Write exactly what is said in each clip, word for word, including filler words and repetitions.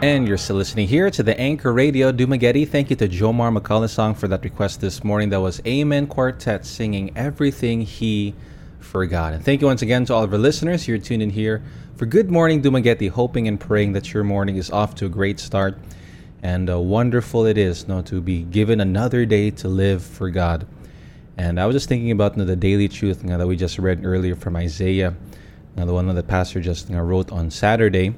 And you're still listening here to the Anchor Radio Dumaguete. Thank you to Jomar McCullough for that request this morning. That was Amen Quartet singing Everything He Forgot. And thank you once again to all of our listeners. You're tuned in here for Good Morning Dumaguete, hoping and praying that your morning is off to a great start. And uh, wonderful it is no, to be given another day to live for God. And I was just thinking about no, the daily truth no, that we just read earlier from Isaiah, no, the one that the pastor just no, wrote on Saturday.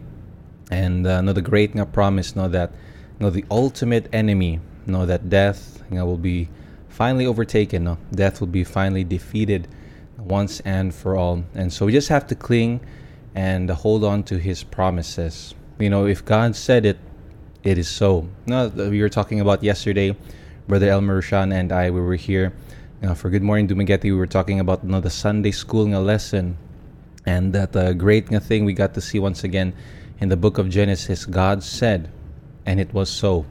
And uh, no, the great no, promise no, that no, the ultimate enemy, no, that death no, will be finally overtaken. No, death will be finally defeated once and for all. And so we just have to cling and hold on to His promises. You know, if God said it, it is so. No, we were talking about yesterday, Brother Elmer Rushan and I, we were here you know, for Good Morning Dumaguete. We were talking about you know, the Sunday school no, lesson, and that uh, great no, thing we got to see once again in the book of Genesis. God said, and it was so.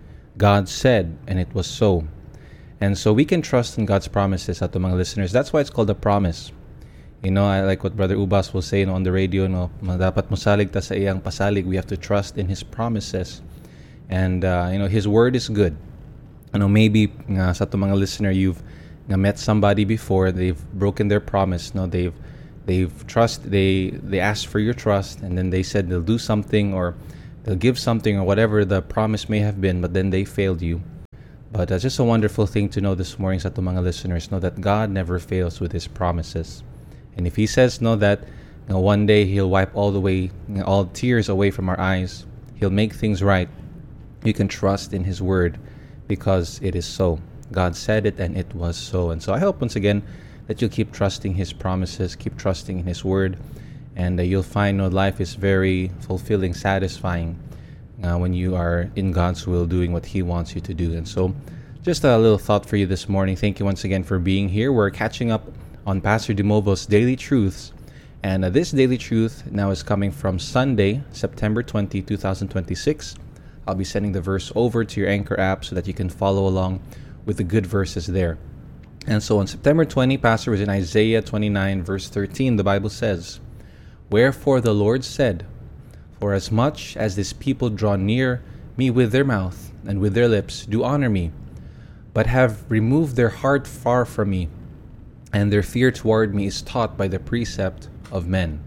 God said, and it was so. And so we can trust in God's promises at the mga listeners. That's why it's called a promise. You know, I like what Brother Ubas will say you know, on the radio, no, dapat musalig ta sa iyang pasalig. We have to trust in His promises. And, uh, you know, His word is good. You know, maybe uh, sa to mga listener, you've uh, met somebody before, they've broken their promise, no, they've They've trust. They they asked for your trust, and then they said they'll do something or they'll give something or whatever the promise may have been, but then they failed you. But it's just a wonderful thing to know this morning sa to mga listeners, know that God never fails with His promises. And if He says no that you know, one day He'll wipe all the way you know, all tears away from our eyes, He'll make things right, you can trust in His word because it is so. God said it, and it was so. And so I hope once again that you'll keep trusting His promises, keep trusting in His word, and uh, you'll find no life is very fulfilling, satisfying uh, when you are in God's will, doing what He wants you to do. And so, just a little thought for you this morning. Thank you once again for being here. We're catching up on Pastor Demovo's Daily Truths, and uh, this Daily Truth now is coming from Sunday, September twentieth, twenty twenty-six. I'll be sending the verse over to your Anchor app so that you can follow along with the good verses there. And so on September twentieth, Pastor was in Isaiah twenty-nine, verse thirteen. The Bible says, "Wherefore the Lord said, For as much as this people draw near me with their mouth, and with their lips do honor me, but have removed their heart far from me, and their fear toward me is taught by the precept of men."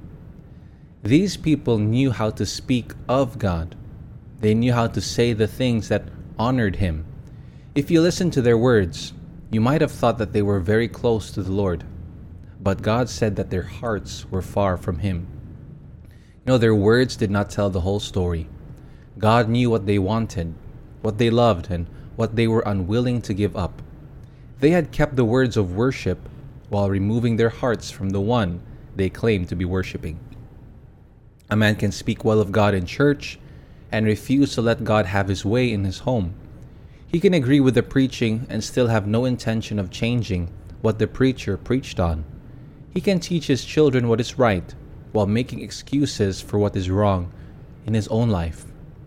These people knew how to speak of God. They knew how to say the things that honored Him. If you listen to their words, you might have thought that they were very close to the Lord, but God said that their hearts were far from Him. You know, their words did not tell the whole story. God knew what they wanted, what they loved, and what they were unwilling to give up. They had kept the words of worship while removing their hearts from the one they claimed to be worshiping. A man can speak well of God in church and refuse to let God have His way in his home. He can agree with the preaching and still have no intention of changing what the preacher preached on. He can teach his children what is right while making excuses for what is wrong in his own life.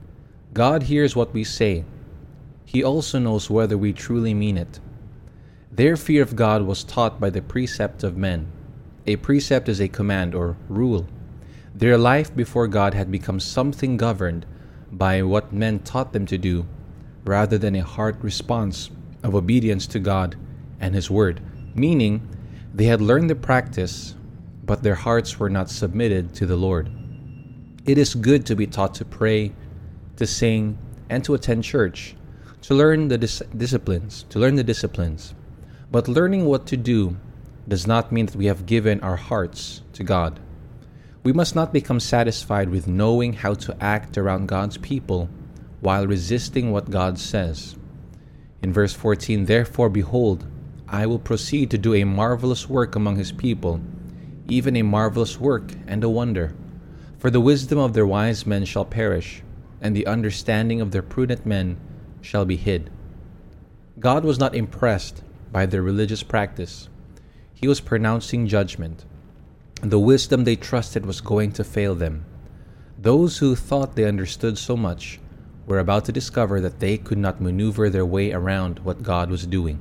God hears what we say. He also knows whether we truly mean it. Their fear of God was taught by the precept of men. A precept is a command or rule. Their life before God had become something governed by what men taught them to do, rather than a heart response of obedience to God and His word, meaning they had learned the practice, but their hearts were not submitted to the Lord. It is good to be taught to pray, to sing, and to attend church, to learn the dis- disciplines, to learn the disciplines. But learning what to do does not mean that we have given our hearts to God. We must not become satisfied with knowing how to act around God's people while resisting what God says. In verse fourteen, "Therefore, behold, I will proceed to do a marvelous work among His people, even a marvelous work and a wonder. For the wisdom of their wise men shall perish, and the understanding of their prudent men shall be hid." God was not impressed by their religious practice. He was pronouncing judgment. The wisdom they trusted was going to fail them. Those who thought they understood so much were about to discover that they could not maneuver their way around what God was doing.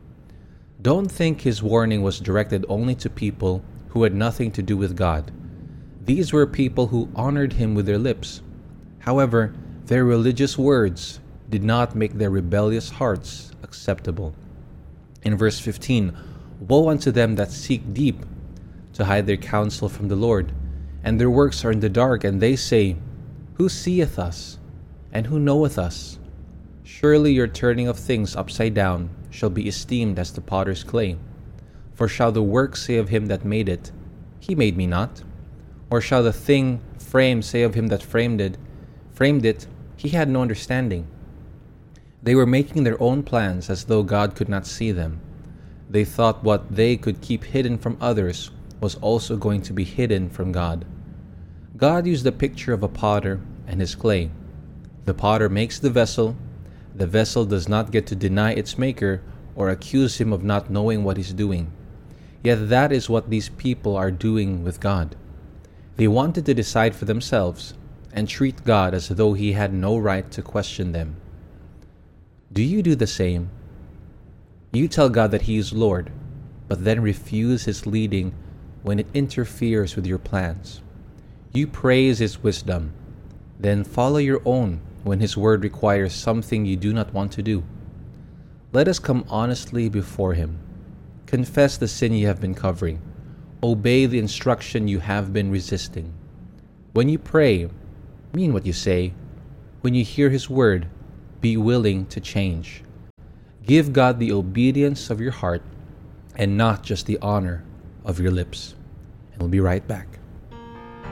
Don't think His warning was directed only to people who had nothing to do with God. These were people who honored Him with their lips. However, Their religious words did not make their rebellious hearts acceptable. In verse fifteen, woe unto them that seek deep to hide their counsel from the Lord, and their works are in the dark, and they say, Who seeth us, and who knoweth us? Surely your turning of things upside down shall be esteemed as the potter's clay. For shall the work say of him that made it, He made me not? Or shall the thing framed say of him that framed it, framed it, He had no understanding? They were making their own plans as though God could not see them. They thought what they could keep hidden from others was also going to be hidden from God. God used the picture of a potter and his clay. The potter makes the vessel. The vessel does not get to deny its maker or accuse him of not knowing what he's doing. Yet that is what these people are doing with God. They wanted to decide for themselves and treat God as though He had no right to question them. Do you do the same? You tell God that He is Lord, but then refuse His leading when it interferes with your plans. You praise His wisdom, then follow your own when His word requires something you do not want to do. Let us come honestly before Him. Confess the sin you have been covering. Obey the instruction you have been resisting. When you pray, mean what you say. When you hear His word, be willing to change. Give God the obedience of your heart and not just the honor of your lips. And we'll be right back.